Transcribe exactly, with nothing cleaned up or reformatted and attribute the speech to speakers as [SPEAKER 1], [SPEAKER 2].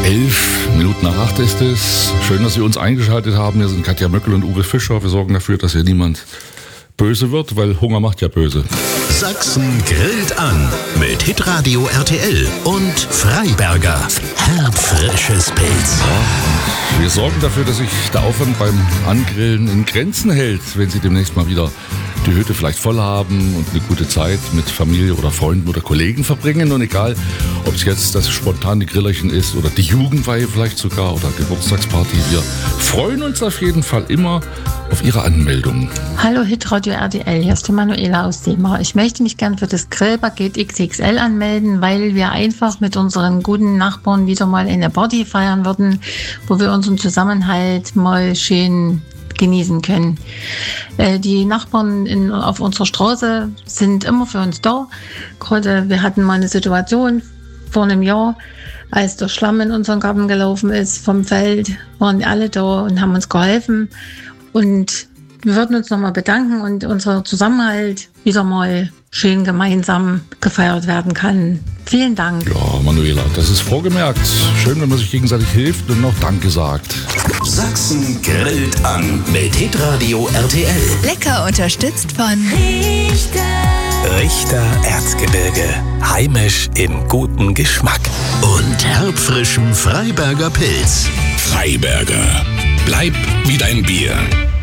[SPEAKER 1] Elf Minuten nach acht ist es. Schön, dass Sie uns eingeschaltet haben. Wir sind Katja Möckel und Uwe Fischer. Wir sorgen dafür, dass hier niemand böse wird, weil Hunger macht ja böse.
[SPEAKER 2] Sachsen grillt an mit Hitradio R T L und Freiberger. Herbfrisches Pilz.
[SPEAKER 1] Ja, wir sorgen dafür, dass sich der Aufwand beim Angrillen in Grenzen hält, wenn Sie demnächst mal wieder die Hütte vielleicht voll haben und eine gute Zeit mit Familie oder Freunden oder Kollegen verbringen. Und egal, ob es jetzt das spontane Grillerchen ist oder die Jugendweihe vielleicht sogar oder Geburtstagsparty, wir freuen uns auf jeden Fall immer auf Ihre Anmeldung.
[SPEAKER 3] Hallo Hitradio R T L, hier ist die Manuela aus Demar. Ich möchte mich gern für das Grillpaket X X L anmelden, weil wir einfach mit unseren guten Nachbarn wieder mal eine Party feiern würden, wo wir unseren Zusammenhalt mal schön genießen können. Äh, die Nachbarn in, auf unserer Straße sind immer für uns da. Gerade wir hatten mal eine Situation vor einem Jahr, als der Schlamm in unseren Garten gelaufen ist vom Feld, waren alle da und haben uns geholfen. Und wir würden uns nochmal bedanken und unser Zusammenhalt wieder mal schön gemeinsam gefeiert werden kann. Vielen Dank.
[SPEAKER 1] Ja, Manuela, das ist vorgemerkt. Schön, wenn man sich gegenseitig hilft und noch Danke sagt.
[SPEAKER 2] Sachsen grillt an mit Hitradio R T L.
[SPEAKER 4] Lecker unterstützt von
[SPEAKER 2] Richter. Richter Erzgebirge. Heimisch in gutem Geschmack. Und herbfrischem Freiberger Pilz. Freiberger. Bleib wie dein Bier.